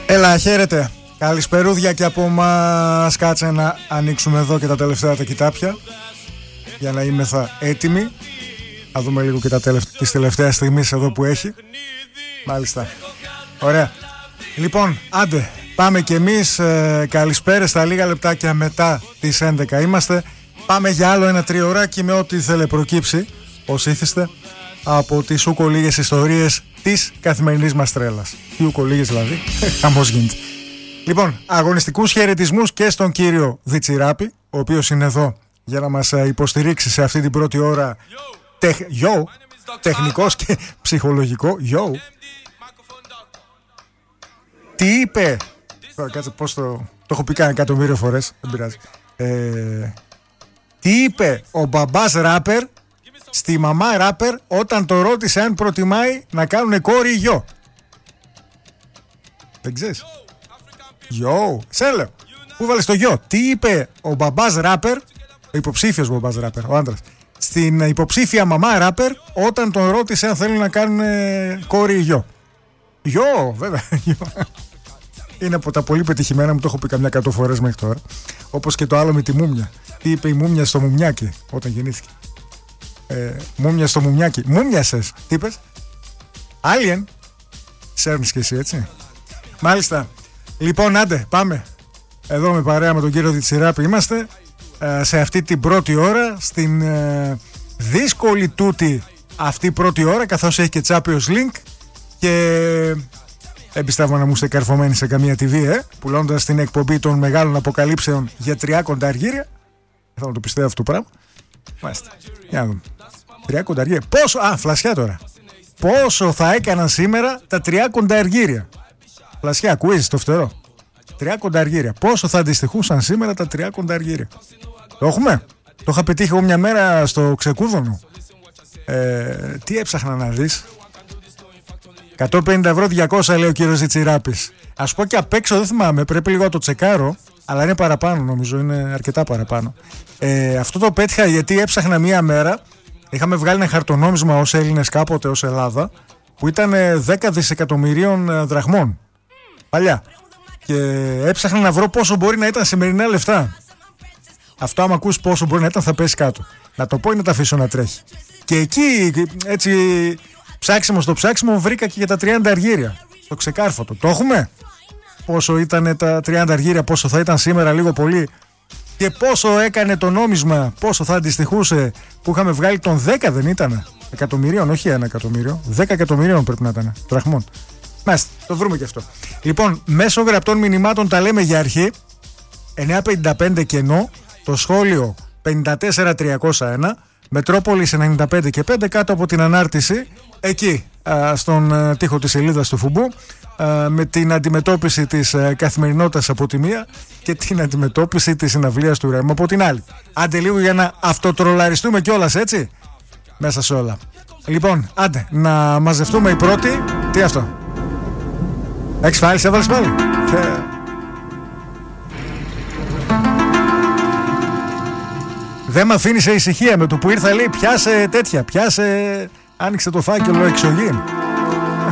Έλα, χαίρετε. Καλησπερούδια και από μας. Κάτσε να ανοίξουμε εδώ και τα τελευταία τα κοιτάπια για να είμεθα έτοιμοι. Να δούμε λίγο και τις τελευταίες στιγμές εδώ που έχει. Μάλιστα. Ωραία. Λοιπόν, άντε, πάμε κι εμείς. Καλησπέρα στα λίγα λεπτάκια μετά τις 11 είμαστε. Πάμε για άλλο ένα τριωράκι με ό,τι θέλει προκύψει, ως ήθιστε, από τις ούκο λίγες ιστορίες της καθημερινής μας τρέλας. Τι ούκο λίγες δηλαδή, χαμός γίνεται. Λοιπόν, αγωνιστικούς χαιρετισμούς και στον κύριο Διτσιράπη, ο οποίος είναι εδώ για να μας υποστηρίξει σε αυτή την πρώτη ώρα τεχνικός και ψυχολογικό. Τι είπε? Κάτσε πώς το έχω πει κάνα 1.000.000 φορές, δεν πειράζει. Τι είπε ο μπαμπάς ράπερ στη μαμά ράπερ όταν το ρώτησε αν προτιμάει να κάνουν κόρη ή γιο? Δεν ξέρεις? Γιο, σε λέω. Πού βάλεις το γιο? Τι είπε ο μπαμπάς ράπερ, ο υποψήφιος μπαμπάς ράπερ, ο άντρας, στην υποψήφια μαμά ράπερ όταν τον ρώτησε αν θέλουν να κάνουν κόρη ή γιο? Γιο, βέβαια. Είναι από τα πολύ πετυχημένα, μου το έχω πει καμιά 100 φορές μέχρι τώρα. Όπως και το άλλο με τη μούμια. Τι είπε η μούμια στο μουμιάκι όταν γεννήθηκε? Μούμια στο μουμιάκι. Μούμιασες, τι είπες? Alien. Σέρνεις και εσύ, έτσι? Μάλιστα. Λοιπόν, άντε, πάμε. Εδώ με παρέα με τον κύριο Διτσιράπη είμαστε σε αυτή την πρώτη ώρα, στην δύσκολη τούτη αυτή πρώτη ώρα, καθώς έχει και Champions League και δεν πιστεύω να μου είστε καρφωμένοι σε καμία TV, πουλώντας την εκπομπή των μεγάλων αποκαλύψεων για 300 αργύρια. Θα το πιστεύω αυτό το πράγμα. Μάλιστα. Για να δούμε. 300 αργύρια. Πόσο, φλασιά τώρα. Πόσο θα έκαναν σήμερα τα 300 αργύρια? Φλασιά, ακούεις το φτερό? 300 αργύρια. Πόσο θα αντιστοιχούσαν σήμερα τα 300 αργύρια? Το έχουμε? Το είχα πετύχει εγώ μια μέρα στο Ξεκούδωνο. Τι έψαχνα να δεις? 150 ευρώ, 200 λέει ο κύριος Διτσιράπης. Ας πω και απ' έξω, δεν θυμάμαι, πρέπει λίγο να το τσεκάρω, αλλά είναι παραπάνω, νομίζω, είναι αρκετά παραπάνω. Αυτό το πέτυχα γιατί έψαχνα μία μέρα. Είχαμε βγάλει ένα χαρτονόμισμα ως Έλληνες κάποτε, ως Ελλάδα, που ήταν 10 δισεκατομμυρίων δραχμών. Παλιά. Και έψαχνα να βρω πόσο μπορεί να ήταν σημερινά λεφτά. Αυτό, άμα ακούς πόσο μπορεί να ήταν, θα πέσει κάτω. Να το πω ή να τα αφήσω να τρέχει? Και εκεί, έτσι, ψάξιμο στο ψάξιμο, βρήκα και για τα 30 αργύρια. Στο ξεκάρφωτο. Το έχουμε? Πόσο ήταν τα 30 αργύρια, πόσο θα ήταν σήμερα, λίγο πολύ? Και πόσο έκανε το νόμισμα, πόσο θα αντιστοιχούσε που είχαμε βγάλει τον 10, δεν ήτανε? Εκατομμυρίων, όχι 1 εκατομμύριο. 10 εκατομμυρίων πρέπει να ήταν δραχμών. Μάλιστα, το βρούμε και αυτό. Λοιπόν, μέσω γραπτών μηνυμάτων τα λέμε για αρχή. 955 κενό, το σχόλιο 54301, Μετρόπολης 95 και 5 κάτω από την ανάρτηση, εκεί στον τοίχο της σελίδας του Φουμπού, με την αντιμετώπιση της καθημερινότητας από τη μία και την αντιμετώπιση της συναυλίας του Ρέμου από την άλλη. Άντε λίγο για να αυτοτρολαριστούμε κιόλας, έτσι, μέσα σε όλα. Λοιπόν, άντε να μαζευτούμε οι πρώτοι. Τι αυτό? X-Files έβαλες πάλι? Δεν με αφήνει σε ησυχία. Με το που ήρθα λέει πιάσε τέτοια, πιάσε, άνοιξε το φάκελο εξωγήιν.